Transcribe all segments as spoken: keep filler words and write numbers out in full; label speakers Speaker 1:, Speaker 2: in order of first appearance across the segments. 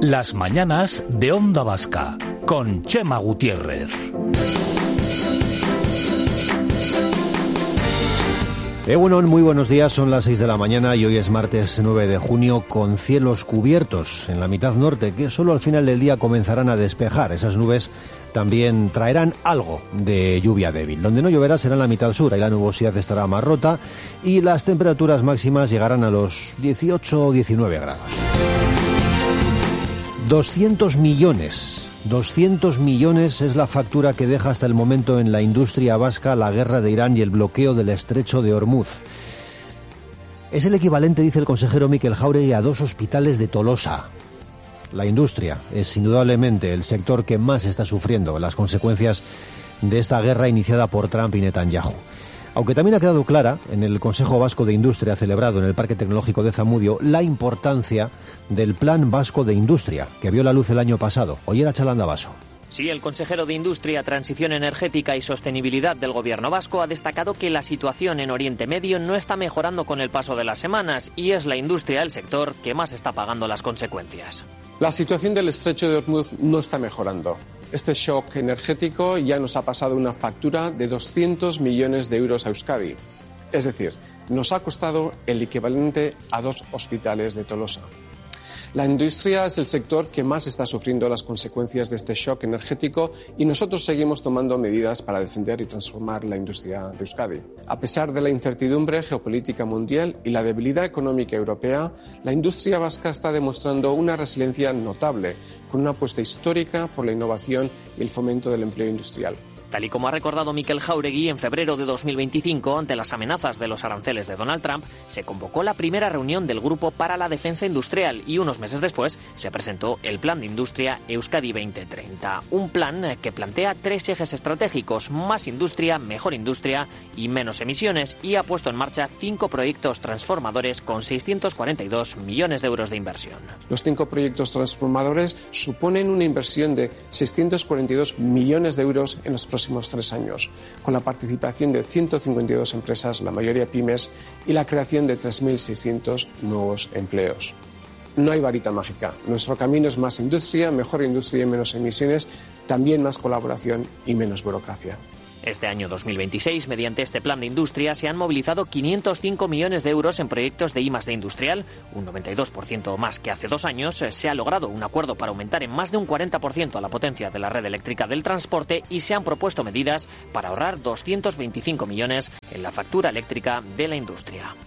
Speaker 1: Las mañanas de Onda Vasca, con Chema Gutiérrez.
Speaker 2: Egunon, muy buenos días, son las seis de la mañana y hoy es martes nueve de junio con cielos cubiertos en la mitad norte que solo al final del día comenzarán a despejar. Esas nubes también traerán algo de lluvia débil. Donde no lloverá será en la mitad sur, ahí la nubosidad estará más rota y las temperaturas máximas llegarán a los dieciocho o diecinueve grados. doscientos millones. doscientos millones es la factura que deja hasta el momento en la industria vasca la guerra de Irán y el bloqueo del estrecho de Hormuz. Es el equivalente, dice el consejero Mikel Jáuregui, a dos hospitales de Tolosa. La industria es indudablemente el sector que más está sufriendo las consecuencias de esta guerra iniciada por Trump y Netanyahu. Aunque también ha quedado clara en el Consejo Vasco de Industria celebrado en el Parque Tecnológico de Zamudio la importancia del Plan Vasco de Industria, que vio la luz el año pasado. Oyer a Chalanda Baso.
Speaker 3: Sí, el consejero de Industria, Transición Energética y Sostenibilidad del Gobierno vasco ha destacado que la situación en Oriente Medio no está mejorando con el paso de las semanas y es la industria el sector que más está pagando las consecuencias.
Speaker 4: La situación del estrecho de Hormuz no está mejorando. Este shock energético ya nos ha pasado una factura de doscientos millones de euros a Euskadi. Es decir, nos ha costado el equivalente a dos hospitales de Tolosa. La industria es el sector que más está sufriendo las consecuencias de este shock energético y nosotros seguimos tomando medidas para defender y transformar la industria de Euskadi. A pesar de la incertidumbre geopolítica mundial y la debilidad económica europea, la industria vasca está demostrando una resiliencia notable, con una apuesta histórica por la innovación y el fomento del empleo industrial.
Speaker 3: Tal y como ha recordado Mikel Jáuregui, en febrero de dos mil veinticinco, ante las amenazas de los aranceles de Donald Trump, se convocó la primera reunión del Grupo para la Defensa Industrial y unos meses después se presentó el Plan de Industria Euskadi veinte treinta. Un plan que plantea tres ejes estratégicos: más industria, mejor industria y menos emisiones, y ha puesto en marcha cinco proyectos transformadores con seiscientos cuarenta y dos millones de euros de inversión.
Speaker 4: Los cinco proyectos transformadores suponen una inversión de seiscientos cuarenta y dos millones de euros en los próximos tres años, con la participación de ciento cincuenta y dos empresas, la mayoría pymes, y la creación de tres mil seiscientos nuevos empleos. No hay varita mágica. Nuestro camino es más industria, mejor industria y menos emisiones, también más colaboración y menos burocracia.
Speaker 3: Este año dos mil veintiséis, mediante este plan de industria, se han movilizado quinientos cinco millones de euros en proyectos de I más D industrial, un noventa y dos por ciento más que hace dos años. Se ha logrado un acuerdo para aumentar en más de un cuarenta por ciento la potencia de la red eléctrica del transporte y se han propuesto medidas para ahorrar doscientos veinticinco millones en la factura eléctrica de la industria.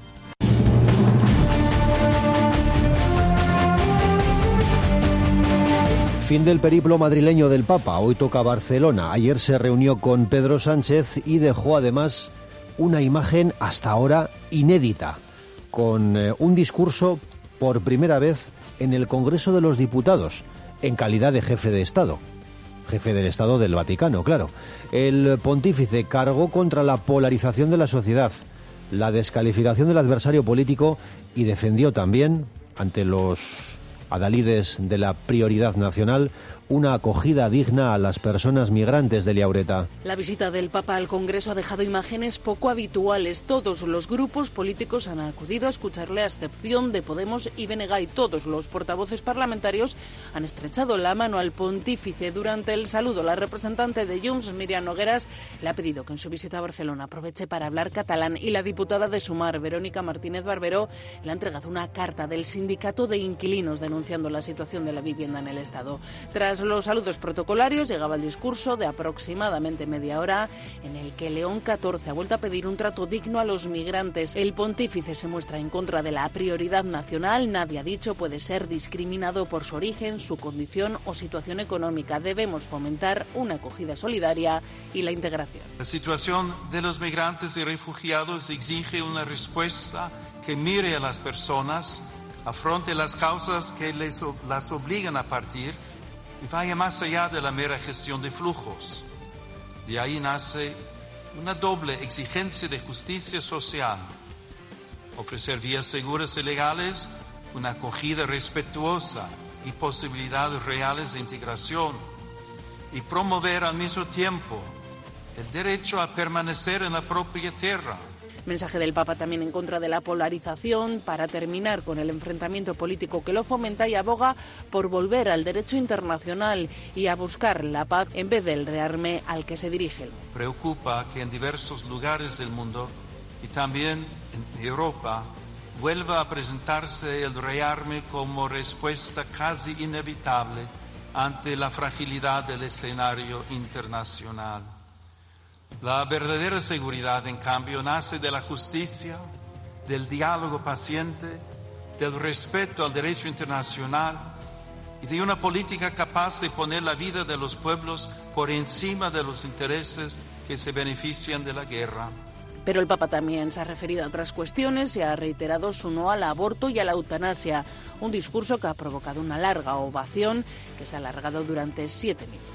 Speaker 2: Fin del periplo madrileño del Papa. Hoy toca Barcelona. Ayer se reunió con Pedro Sánchez y dejó además una imagen hasta ahora inédita, con eh, un discurso por primera vez en el Congreso de los Diputados, en calidad de jefe de Estado. Jefe del Estado del Vaticano, claro. El pontífice cargó contra la polarización de la sociedad, la descalificación del adversario político y defendió también, ante los adalides de la prioridad nacional, una acogida digna a las personas migrantes de Liaureta.
Speaker 5: La visita del Papa al Congreso ha dejado imágenes poco habituales. Todos los grupos políticos han acudido a escucharle, a excepción de Podemos y B N G, y todos los portavoces parlamentarios han estrechado la mano al pontífice. Durante el saludo, la representante de Junts, Míriam Nogueras, le ha pedido que en su visita a Barcelona aproveche para hablar catalán, y la diputada de Sumar, Verónica Martínez Barberó, le ha entregado una carta del sindicato de inquilinos denunciando la situación de la vivienda en el Estado. Tras los saludos protocolarios llegaba el discurso de aproximadamente media hora en el que León catorce ha vuelto a pedir un trato digno a los migrantes. El pontífice se muestra en contra de la prioridad nacional. Nadie, ha dicho, puede ser discriminado por su origen, su condición o situación económica. Debemos fomentar una acogida solidaria y la integración.
Speaker 6: La situación de los migrantes y refugiados exige una respuesta que mire a las personas, afronte las causas que les, las obligan a partir y vaya más allá de la mera gestión de flujos. De ahí nace una doble exigencia de justicia social: ofrecer vías seguras y legales, una acogida respetuosa y posibilidades reales de integración, y promover al mismo tiempo el derecho a permanecer en la propia tierra.
Speaker 5: Mensaje del Papa también en contra de la polarización, para terminar con el enfrentamiento político que lo fomenta, y aboga por volver al derecho internacional y a buscar la paz en vez del rearme al que se dirige.
Speaker 6: Preocupa que en diversos lugares del mundo y también en Europa vuelva a presentarse el rearme como respuesta casi inevitable ante la fragilidad del escenario internacional. La verdadera seguridad, en cambio, nace de la justicia, del diálogo paciente, del respeto al derecho internacional y de una política capaz de poner la vida de los pueblos por encima de los intereses que se benefician de la guerra.
Speaker 5: Pero el Papa también se ha referido a otras cuestiones y ha reiterado su no al aborto y a la eutanasia, un discurso que ha provocado una larga ovación que se ha alargado durante siete minutos.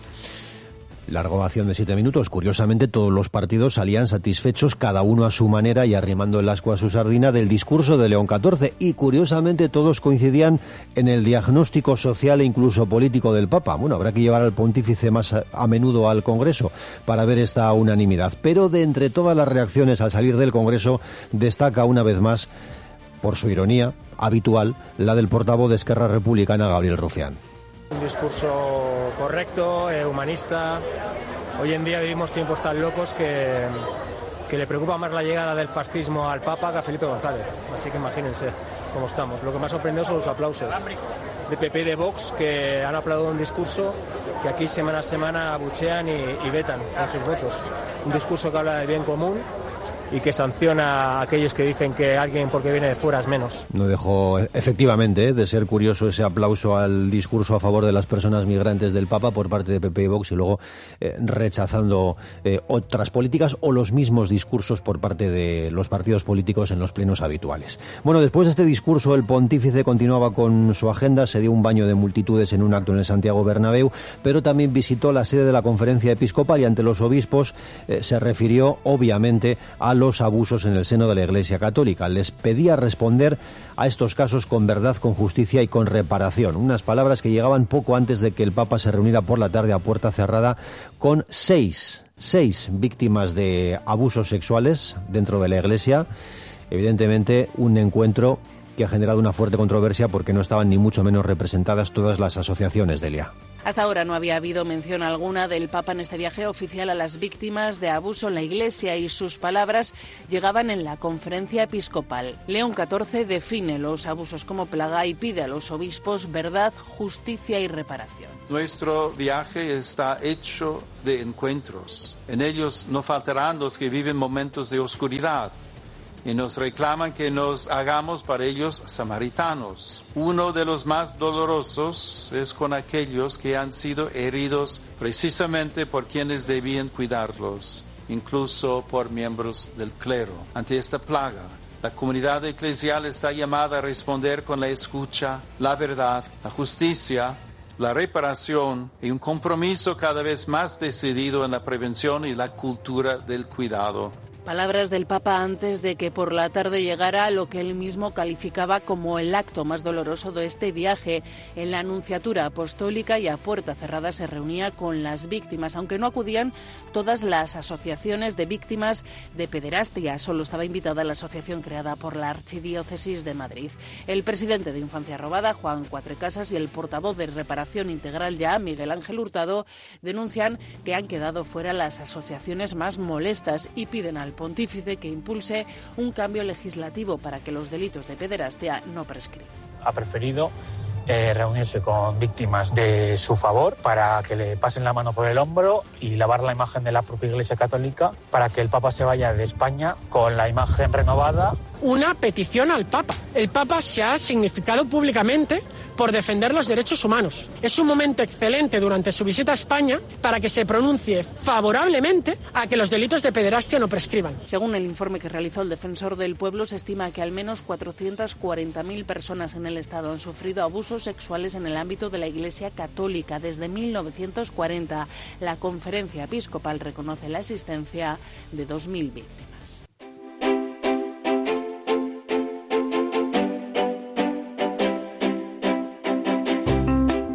Speaker 2: Larga ovación de siete minutos. Curiosamente, todos los partidos salían satisfechos, cada uno a su manera y arrimando el ascua a su sardina, del discurso de León catorce. Y curiosamente todos coincidían en el diagnóstico social e incluso político del Papa. Bueno, habrá que llevar al pontífice más a, a menudo al Congreso para ver esta unanimidad. Pero de entre todas las reacciones al salir del Congreso, destaca una vez más, por su ironía habitual, la del portavoz de Esquerra Republicana, Gabriel Rufián.
Speaker 7: Un discurso correcto, eh, humanista. Hoy en día vivimos tiempos tan locos que, que le preocupa más la llegada del fascismo al Papa que a Felipe González. Así que imagínense cómo estamos. Lo que me ha sorprendido son los aplausos de P P y de Vox, que han aplaudido un discurso que aquí semana a semana abuchean y, y vetan con sus votos. Un discurso que habla del bien común y que sanciona a aquellos que dicen que alguien porque viene de fuera es menos.
Speaker 2: No dejó efectivamente ¿eh? de ser curioso ese aplauso al discurso a favor de las personas migrantes del Papa por parte de P P y Vox, y luego eh, rechazando eh, otras políticas o los mismos discursos por parte de los partidos políticos en los plenos habituales. Bueno, después de este discurso, el pontífice continuaba con su agenda, se dio un baño de multitudes en un acto en el Santiago Bernabéu, pero también visitó la sede de la Conferencia Episcopal y ante los obispos eh, se refirió obviamente a los abusos en el seno de la Iglesia Católica. Les pedía responder a estos casos con verdad, con justicia y con reparación. Unas palabras que llegaban poco antes de que el Papa se reuniera por la tarde a puerta cerrada con seis, seis víctimas de abusos sexuales dentro de la Iglesia. Evidentemente, un encuentro que ha generado una fuerte controversia porque no estaban ni mucho menos representadas todas las asociaciones de Delia.
Speaker 5: Hasta ahora no había habido mención alguna del Papa en este viaje oficial a las víctimas de abuso en la Iglesia, y sus palabras llegaban en la conferencia episcopal. León catorce define los abusos como plaga y pide a los obispos verdad, justicia y reparación.
Speaker 6: Nuestro viaje está hecho de encuentros. En ellos no faltarán los que viven momentos de oscuridad y nos reclaman que nos hagamos para ellos samaritanos. Uno de los más dolorosos es con aquellos que han sido heridos precisamente por quienes debían cuidarlos, incluso por miembros del clero. Ante esta plaga, la comunidad eclesial está llamada a responder con la escucha, la verdad, la justicia, la reparación y un compromiso cada vez más decidido en la prevención y la cultura del cuidado.
Speaker 5: Palabras del Papa antes de que por la tarde llegara lo que él mismo calificaba como el acto más doloroso de este viaje. En la Nunciatura Apostólica y a puerta cerrada se reunía con las víctimas, aunque no acudían todas las asociaciones de víctimas de pederastia. Solo estaba invitada la asociación creada por la Archidiócesis de Madrid. El presidente de Infancia Robada, Juan Cuatrecasas, y el portavoz de Reparación Integral Ya, Miguel Ángel Hurtado, denuncian que han quedado fuera las asociaciones más molestas y piden al pontífice que impulse un cambio legislativo para que los delitos de pederastia no prescriban.
Speaker 8: Ha preferido eh, reunirse con víctimas de su favor para que le pasen la mano por el hombro y lavar la imagen de la propia Iglesia Católica para que el Papa se vaya de España con la imagen renovada.
Speaker 9: Una petición al Papa. El Papa se ha significado públicamente por defender los derechos humanos. Es un momento excelente durante su visita a España para que se pronuncie favorablemente a que los delitos de pederastia no prescriban.
Speaker 5: Según el informe que realizó el Defensor del Pueblo, se estima que al menos cuatrocientas cuarenta mil personas en el Estado han sufrido abusos sexuales en el ámbito de la Iglesia Católica desde mil novecientos cuarenta. La Conferencia Episcopal reconoce la existencia de dos mil víctimas.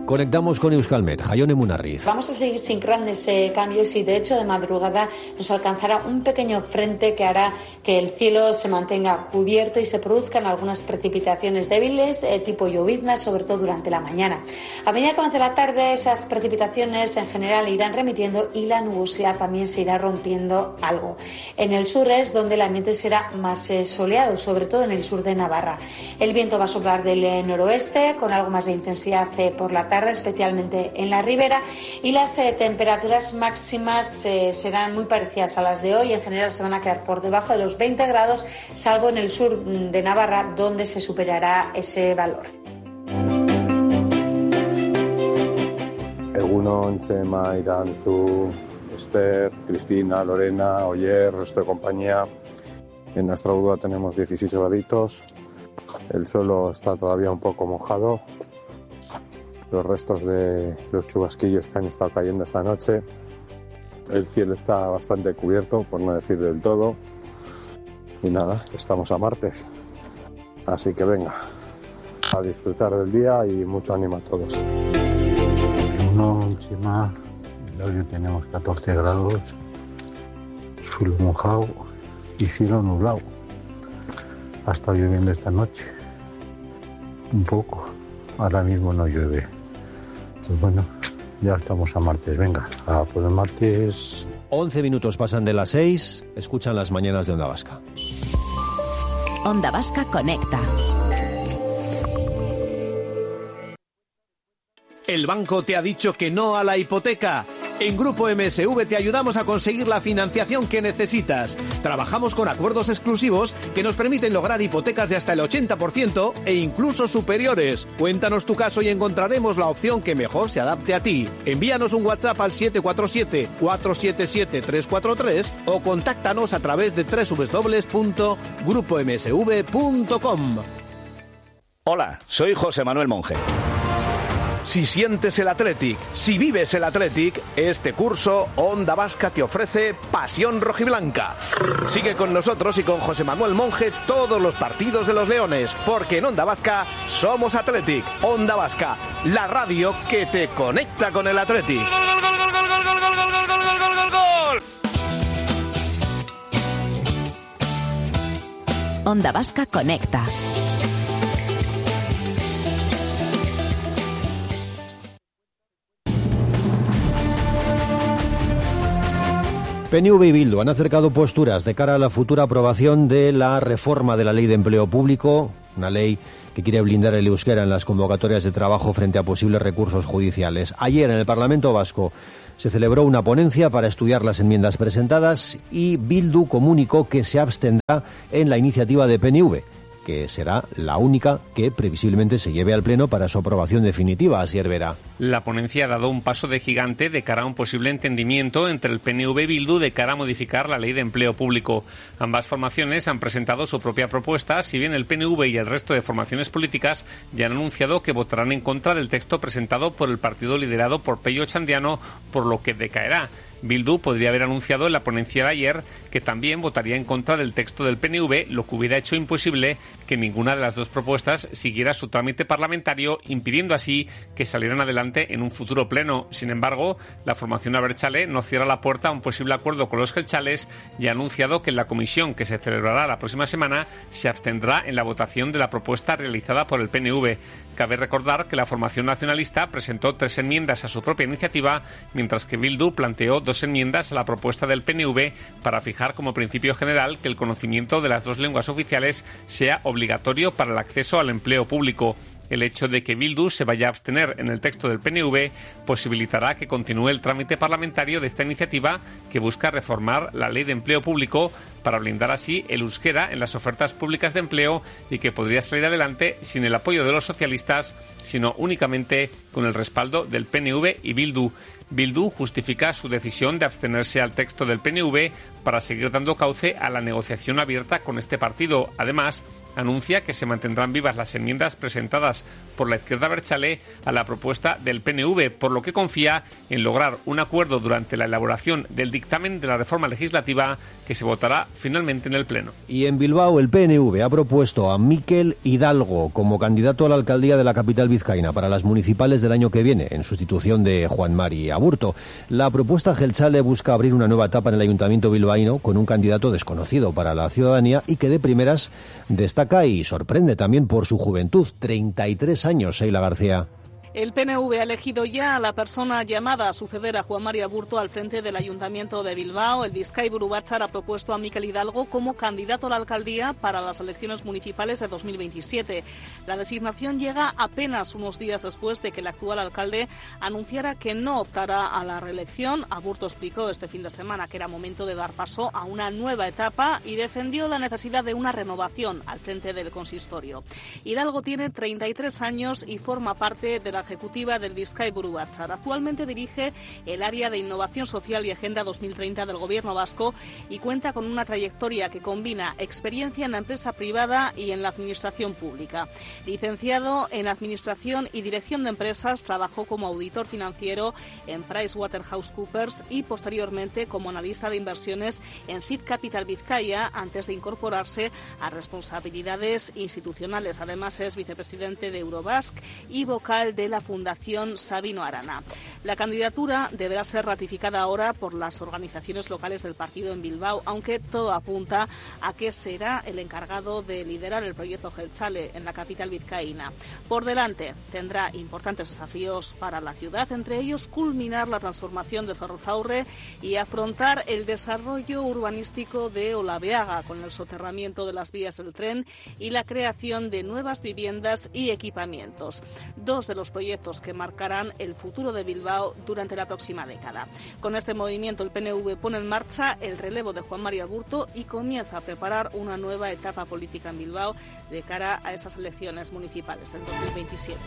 Speaker 2: Conectamos con Euskalmet, Jaione Munarriz.
Speaker 10: Vamos a seguir sin grandes eh, cambios y de hecho de madrugada nos alcanzará un pequeño frente que hará que el cielo se mantenga cubierto y se produzcan algunas precipitaciones débiles eh, tipo llovizna, sobre todo durante la mañana. A medida que avance la tarde, esas precipitaciones en general irán remitiendo y la nubosidad también se irá rompiendo algo. En el sur es donde el ambiente será más eh, soleado, sobre todo en el sur de Navarra. El viento va a soplar del eh, noroeste con algo más de intensidad eh, por la tarde, especialmente en la ribera, y las eh, temperaturas máximas eh, serán muy parecidas a las de hoy. En general se van a quedar por debajo de los veinte grados, salvo en el sur de Navarra, donde se superará ese valor.
Speaker 11: Egunon, Chema, Iranzu, Esther, Cristina, Lorena, Oyer, resto de compañía. En nuestra urba tenemos dieciséis graditos. El suelo está todavía un poco mojado. Los restos de los chubasquillos que han estado cayendo esta noche. El cielo está bastante cubierto, por no decir del todo. Y nada, estamos a martes. Así que venga, a disfrutar del día y mucho ánimo a todos.
Speaker 12: No, Chema, hoy tenemos catorce grados, suelo mojado y cielo nublado. Ha estado lloviendo esta noche, un poco, ahora mismo no llueve. Pues bueno, ya estamos a martes, venga, a por el martes.
Speaker 2: once minutos pasan de las seis, escuchan las mañanas de Onda Vasca.
Speaker 13: Onda Vasca conecta.
Speaker 14: ¿El banco te ha dicho que no a la hipoteca? En Grupo M S V te ayudamos a conseguir la financiación que necesitas. Trabajamos con acuerdos exclusivos que nos permiten lograr hipotecas de hasta el ochenta por ciento e incluso superiores. Cuéntanos tu caso y encontraremos la opción que mejor se adapte a ti. Envíanos un WhatsApp al siete cuatro siete, cuatro siete siete, tres cuatro tres o contáctanos a través de doble u doble u doble u punto grupo m s v punto com.
Speaker 15: Hola, soy José Manuel Monge. Si sientes el Athletic, si vives el Athletic, este curso Onda Vasca te ofrece Pasión Rojiblanca. Sigue con nosotros y con José Manuel Monge todos los partidos de los Leones, porque en Onda Vasca somos Athletic. Onda Vasca, la radio que te conecta con el Athletic.
Speaker 13: Onda Vasca conecta.
Speaker 2: P N V y Bildu han acercado posturas de cara a la futura aprobación de la reforma de la Ley de Empleo Público, una ley que quiere blindar el euskera en las convocatorias de trabajo frente a posibles recursos judiciales. Ayer en el Parlamento Vasco se celebró una ponencia para estudiar las enmiendas presentadas y Bildu comunicó que se abstendrá en la iniciativa de P N V, que será la única que previsiblemente se lleve al Pleno para su aprobación definitiva. Asier Vera.
Speaker 16: La ponencia ha dado un paso de gigante de cara a un posible entendimiento entre el P N V y Bildu de cara a modificar la Ley de Empleo Público. Ambas formaciones han presentado su propia propuesta, si bien el P N V y el resto de formaciones políticas ya han anunciado que votarán en contra del texto presentado por el partido liderado por Pello Ochandiano, por lo que decaerá. Bildu podría haber anunciado en la ponencia de ayer que también votaría en contra del texto del P N V, lo que hubiera hecho imposible que ninguna de las dos propuestas siguiera su trámite parlamentario, impidiendo así que salieran adelante en un futuro pleno. Sin embargo, la formación abertzale no cierra la puerta a un posible acuerdo con los jeltzales y ha anunciado que en la comisión que se celebrará la próxima semana se abstendrá en la votación de la propuesta realizada por el P N V. Cabe recordar que la formación nacionalista presentó tres enmiendas a su propia iniciativa, mientras que Bildu planteó dos enmiendas a la propuesta del P N V para fijar como principio general que el conocimiento de las dos lenguas oficiales sea obligatorio para el acceso al empleo público. El hecho de que Bildu se vaya a abstener en el texto del P N V posibilitará que continúe el trámite parlamentario de esta iniciativa que busca reformar la Ley de Empleo Público para blindar así el euskera en las ofertas públicas de empleo y que podría salir adelante sin el apoyo de los socialistas, sino únicamente con el respaldo del P N V y Bildu. Bildu justifica su decisión de abstenerse al texto del P N V para seguir dando cauce a la negociación abierta con este partido. Además, anuncia que se mantendrán vivas las enmiendas presentadas por la izquierda abertzale a la propuesta del P N V, por lo que confía en lograr un acuerdo durante la elaboración del dictamen de la reforma legislativa que se votará finalmente en el Pleno.
Speaker 2: Y en Bilbao el P N V ha propuesto a Mikel Hidalgo como candidato a la alcaldía de la capital vizcaína para las municipales del año que viene, en sustitución de Juan Mari Aburto. La propuesta jeltzale busca abrir una nueva etapa en el ayuntamiento bilbaíno con un candidato desconocido para la ciudadanía y que de primeras destaca y sorprende también por su juventud, treinta y tres años, Sheila García.
Speaker 17: El P N V ha elegido ya a la persona llamada a suceder a Juan Mari Aburto al frente del Ayuntamiento de Bilbao. El Bizkaiburu Batzar ha propuesto a Mikel Hidalgo como candidato a la alcaldía para las elecciones municipales de dos mil veintisiete. La designación llega apenas unos días después de que el actual alcalde anunciara que no optará a la reelección. Aburto explicó este fin de semana que era momento de dar paso a una nueva etapa y defendió la necesidad de una renovación al frente del consistorio. Hidalgo tiene treinta y tres años y forma parte de la ejecutiva del Bizkaiburu Batzar. Actualmente dirige el área de Innovación Social y Agenda dos mil treinta del Gobierno vasco y cuenta con una trayectoria que combina experiencia en la empresa privada y en la administración pública. Licenciado en Administración y Dirección de Empresas, trabajó como auditor financiero en PricewaterhouseCoopers y posteriormente como analista de inversiones en Seed Capital Vizcaya antes de incorporarse a responsabilidades institucionales. Además es vicepresidente de Eurobasque y vocal de la Fundación Sabino Arana. La candidatura deberá ser ratificada ahora por las organizaciones locales del partido en Bilbao, aunque todo apunta a que será el encargado de liderar el proyecto jeltzale en la capital vizcaína. Por delante tendrá importantes desafíos para la ciudad, entre ellos culminar la transformación de Zorrozaurre y afrontar el desarrollo urbanístico de Olabeaga con el soterramiento de las vías del tren y la creación de nuevas viviendas y equipamientos. Dos de los proyectos que marcarán el futuro de Bilbao durante la próxima década. Con este movimiento el P N V pone en marcha el relevo de Juan Mari Aburto y comienza a preparar una nueva etapa política en Bilbao de cara a esas elecciones municipales del dos mil veintisiete.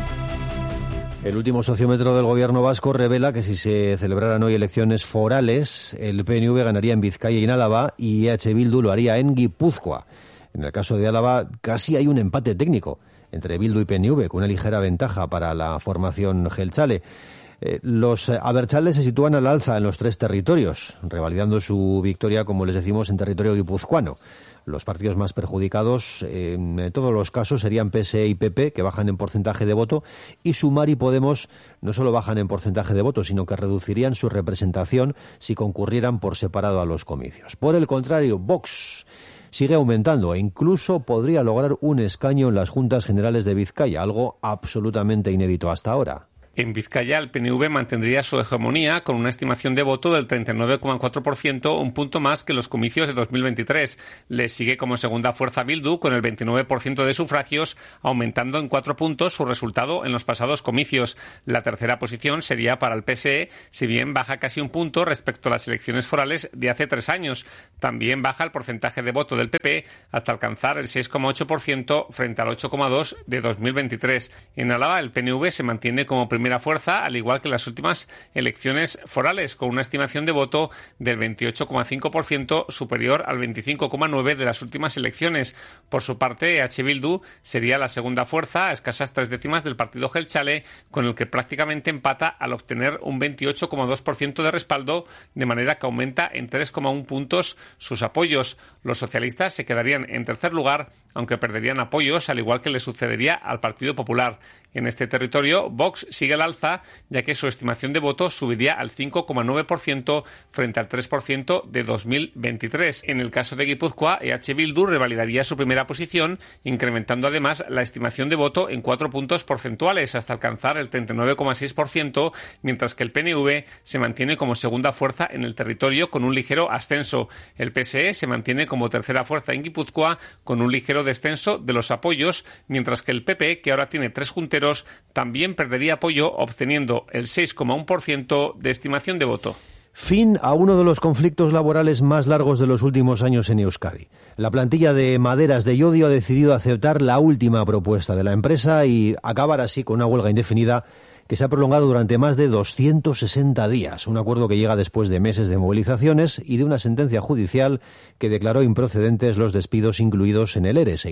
Speaker 2: El último sociómetro del gobierno vasco revela que si se celebraran hoy elecciones forales, el P N V ganaría en Vizcaya y en Álava y E H Bildu lo haría en Guipúzcoa. En el caso de Álava casi hay un empate técnico entre Bildu y P N V, con una ligera ventaja para la formación jeltzale. Eh, los abertzales se sitúan al alza en los tres territorios, revalidando su victoria, como les decimos, en territorio guipuzcoano. Los partidos más perjudicados eh, en todos los casos serían P S E y P P, que bajan en porcentaje de voto, y Sumar y Podemos no solo bajan en porcentaje de voto, sino que reducirían su representación si concurrieran por separado a los comicios. Por el contrario, Vox sigue aumentando e incluso podría lograr un escaño en las Juntas Generales de Vizcaya, algo absolutamente inédito hasta ahora.
Speaker 16: En Vizcaya, el P N V mantendría su hegemonía con una estimación de voto del treinta y nueve coma cuatro por ciento, un punto más que los comicios de dos mil veintitrés. Le sigue como segunda fuerza Bildu con el veintinueve por ciento de sufragios, aumentando en cuatro puntos su resultado en los pasados comicios. La tercera posición sería para el P S E, si bien baja casi un punto respecto a las elecciones forales de hace tres años. También baja el porcentaje de voto del P P hasta alcanzar el seis coma ocho por ciento frente al ocho coma dos por ciento de dos mil veintitrés. En Álava, el P N V se mantiene como primer primera fuerza, al igual que las últimas elecciones forales, con una estimación de voto del veintiocho coma cinco por ciento, superior al veinticinco coma nueve por ciento de las últimas elecciones. Por su parte, E H Bildu sería la segunda fuerza, a escasas tres décimas del partido jeltzale, con el que prácticamente empata al obtener un veintiocho coma dos por ciento de respaldo, de manera que aumenta en tres coma uno puntos sus apoyos. Los socialistas se quedarían en tercer lugar, aunque perderían apoyos, al igual que le sucedería al Partido Popular. En este territorio, Vox sigue al alza, ya que su estimación de votos subiría al cinco coma nueve por ciento frente al tres por ciento de dos mil veintitrés. En el caso de Guipúzcoa, E H Bildu revalidaría su primera posición, incrementando además la estimación de voto en cuatro puntos porcentuales, hasta alcanzar el treinta y nueve coma seis por ciento, mientras que el P N V se mantiene como segunda fuerza en el territorio con un ligero ascenso. El P S E se mantiene como tercera fuerza en Guipúzcoa con un ligero descenso de los apoyos, mientras que el P P, que ahora tiene tres junteros, también perdería apoyo, obteniendo el seis coma uno por ciento de estimación de voto.
Speaker 2: Fin a uno de los conflictos laborales más largos de los últimos años en Euskadi. La plantilla de maderas de Llodio ha decidido aceptar la última propuesta de la empresa y acabar así con una huelga indefinida que se ha prolongado durante más de doscientos sesenta días. Un acuerdo que llega después de meses de movilizaciones y de una sentencia judicial que declaró improcedentes los despidos incluidos en el ERE, Seila.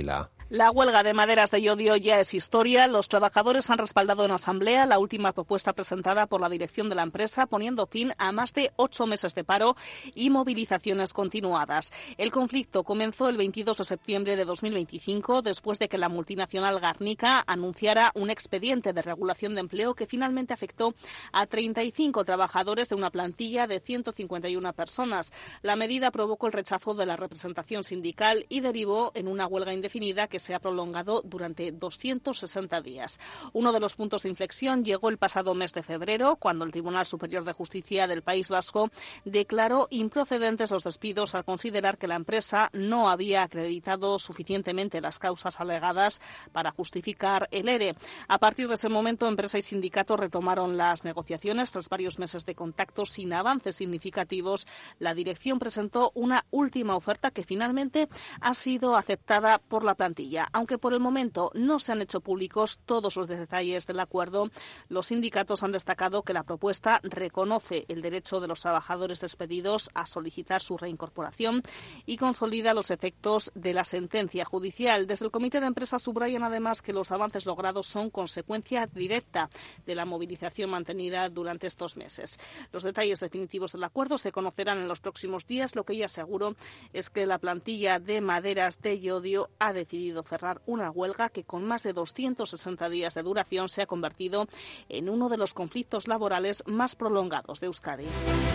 Speaker 17: La huelga de maderas de Llodio ya es historia. Los trabajadores han respaldado en asamblea la última propuesta presentada por la dirección de la empresa, poniendo fin a más de ocho meses de paro y movilizaciones continuadas. El conflicto comenzó el veintidós de septiembre de dos mil veinticinco, después de que la multinacional Garnica anunciara un expediente de regulación de empleo que finalmente afectó a treinta y cinco trabajadores de una plantilla de ciento cincuenta y una personas. La medida provocó el rechazo de la representación sindical y derivó en una huelga indefinida que se ha prolongado durante doscientos sesenta días. Uno de los puntos de inflexión llegó el pasado mes de febrero, cuando el Tribunal Superior de Justicia del País Vasco declaró improcedentes los despidos al considerar que la empresa no había acreditado suficientemente las causas alegadas para justificar el ERE. A partir de ese momento, empresa y sindicato retomaron las negociaciones. Tras varios meses de contacto sin avances significativos, la dirección presentó una última oferta que finalmente ha sido aceptada por la plantilla. Aunque por el momento no se han hecho públicos todos los detalles del acuerdo, los sindicatos han destacado que la propuesta reconoce el derecho de los trabajadores despedidos a solicitar su reincorporación y consolida los efectos de la sentencia judicial. Desde el Comité de Empresa subrayan además que los avances logrados son consecuencia directa de la movilización mantenida durante estos meses. Los detalles definitivos del acuerdo se conocerán en los próximos días. Lo que ya seguro es que la plantilla de maderas de Llodio ha decidido cerrar una huelga que con más de doscientos sesenta días de duración se ha convertido en uno de los conflictos laborales más prolongados de Euskadi.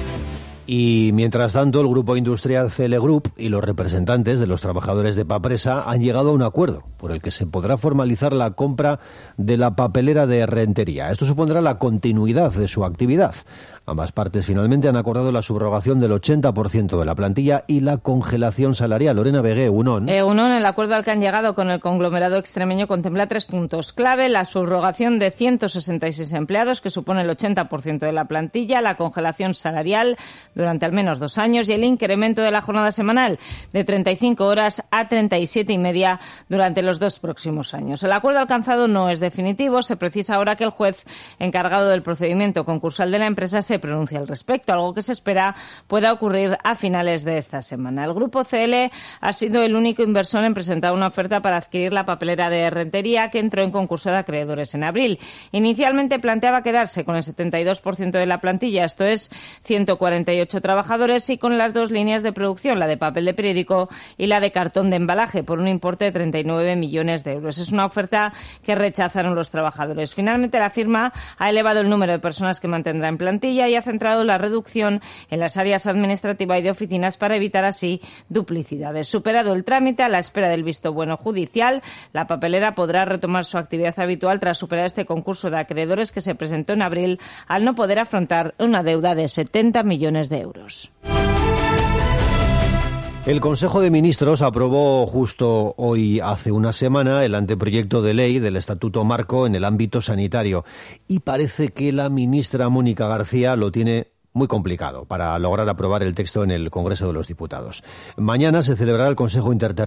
Speaker 2: Y mientras tanto, el grupo industrial C L Group y los representantes de los trabajadores de Papresa han llegado a un acuerdo por el que se podrá formalizar la compra de la papelera de Rentería. Esto supondrá la continuidad de su actividad. Ambas partes finalmente han acordado la subrogación del ochenta por ciento de la plantilla y la congelación salarial. Lorena Begué, Unón.
Speaker 18: Eh, Unón, el acuerdo al que han llegado con el conglomerado extremeño contempla tres puntos clave: la subrogación de ciento sesenta y seis empleados, que supone el ochenta por ciento de la plantilla, la congelación salarial durante al menos dos años y el incremento de la jornada semanal de treinta y cinco horas a treinta y siete y media durante los dos próximos años. El acuerdo alcanzado no es definitivo. Se precisa ahora que el juez encargado del procedimiento concursal de la empresa se pronuncia al respecto, algo que se espera pueda ocurrir a finales de esta semana. El grupo C L ha sido el único inversor en presentar una oferta para adquirir la papelera de Rentería, que entró en concurso de acreedores en abril. Inicialmente planteaba quedarse con el setenta y dos por ciento de la plantilla, esto es ciento cuarenta y ocho trabajadores, y con las dos líneas de producción, la de papel de periódico y la de cartón de embalaje, por un importe de treinta y nueve millones de euros. Es una oferta que rechazaron los trabajadores. Finalmente, la firma ha elevado el número de personas que mantendrá en plantilla y ha centrado la reducción en las áreas administrativa y de oficinas para evitar así duplicidades. Superado el trámite, a la espera del visto bueno judicial, la papelera podrá retomar su actividad habitual tras superar este concurso de acreedores que se presentó en abril al no poder afrontar una deuda de setenta millones de euros.
Speaker 2: El Consejo de Ministros aprobó justo hoy, hace una semana, el anteproyecto de ley del Estatuto Marco en el ámbito sanitario. Y parece que la ministra Mónica García lo tiene muy complicado para lograr aprobar el texto en el Congreso de los Diputados. Mañana se celebrará el Consejo Interterritorial